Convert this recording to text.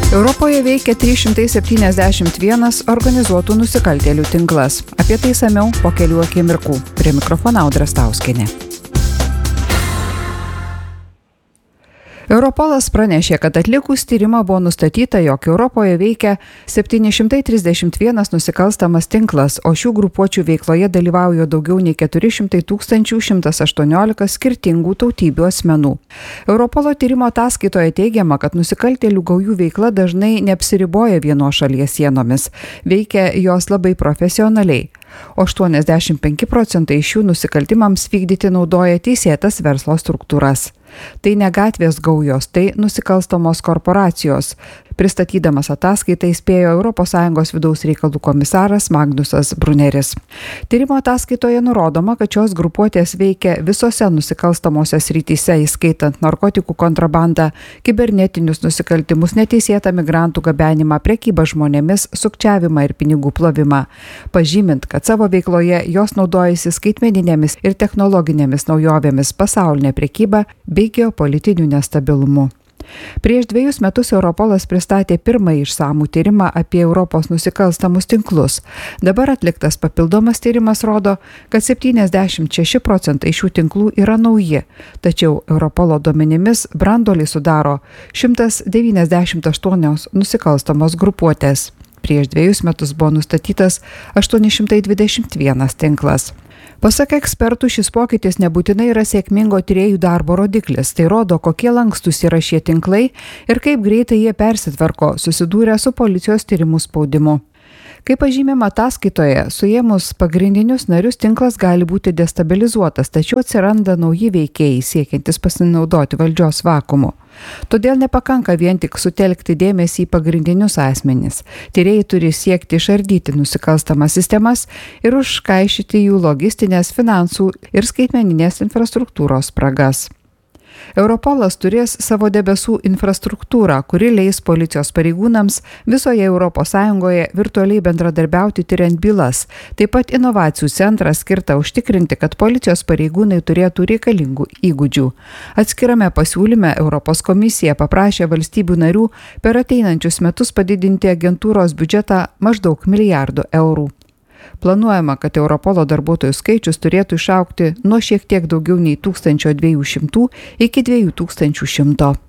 Europoje veikia 371 organizuotų nusikaltėlių tinklas. Apie tai išsamiau po kelių akimirkų. Prie mikrofono Audra Stauskienė. Europolas pranešė, kad atlikus tyrimą buvo nustatyta, jog Europoje veikia 731 nusikalstamas tinklas, o šių grupuočių veikloje dalyvauja daugiau nei 400 118 skirtingų tautybių asmenų. Europolo tyrimo ataskaitoje teigiama, kad nusikaltėlių gaujų veikla dažnai neapsiriboja vienos šalies sienomis, veikia jos labai profesionaliai. O 85% iš jų nusikaltimams vykdyti naudoja teisėtas verslo struktūras. Tai ne gatvės gaujos, tai nusikalstamos korporacijos. Pristatydamas ataskaitą įspėjo ES vidaus reikalų komisaras Magnusas Bruneris. Tyrimo ataskaitoje nurodoma, kad šios grupuotės veikia visose nusikalstamose srityse, įskaitant narkotikų kontrabandą, kibernetinius nusikaltimus, neteisėtą migrantų gabenimą, prekybą žmonėmis, sukčiavimą ir pinigų plovimą. Pažymint, kad savo veikloje jos naudojasi skaitmeninėmis ir technologinėmis naujovėmis, pasaulinė prekyba bei geopolitiniu nestabilumu. Prieš 2 metus Europolas pristatė pirmąjį išsamų tyrimą apie Europos nusikalstamus tinklus. Dabar atliktas papildomas tyrimas rodo, kad 76% šių tinklų yra nauji, tačiau Europolo duomenimis branduolį sudaro 198 nusikalstamos grupuotės. Prieš 2 metus buvo nustatytas 821 tinklas. Pasak ekspertų, šis pokytis nebūtinai yra sėkmingo tyrėjų darbo rodiklis. Tai rodo, kokie lankstus yra šie tinklai ir kaip greitai jie persitvarko, susidūrę su policijos tyrimų spaudimu. Kaip pažymima ataskaitoje, suėmus pagrindinius narius tinklas gali būti destabilizuotas, tačiau atsiranda nauji veikėjai siekiantis pasinaudoti valdžios vakumu. Todėl nepakanka vien tik sutelkti dėmesį į pagrindinius asmenis. Tyrėjai turi siekti išardyti nusikalstamas sistemas ir užkaišyti jų logistinės, finansų ir skaitmeninės infrastruktūros spragas. Europolas turės savo debesų infrastruktūrą, kuri leis policijos pareigūnams visoje ES virtualiai bendradarbiauti tyriant bylas. Taip pat inovacijų centrą skirtą užtikrinti, kad policijos pareigūnai turėtų reikalingų įgūdžių. Atskirame pasiūlyme Europos komisija paprašė valstybių narių per ateinančius metus padidinti agentūros biudžetą maždaug milijardų eurų. Planuojama, kad Europolo darbuotojų skaičius turėtų išaugti nuo šiek tiek daugiau nei 1200 iki 2100.